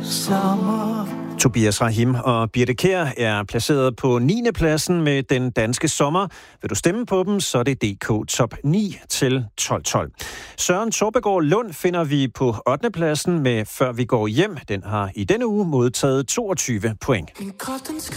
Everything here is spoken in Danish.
sommer. Tobias Rahim og Birthe Kjær er placeret på 9. pladsen med Den Danske Sommer. Vil du stemme på dem, så er det DK Top 9 til 12. Søren Torpegaard Lund finder vi på 8. pladsen med Før vi går hjem. Den har i denne uge modtaget 22 point.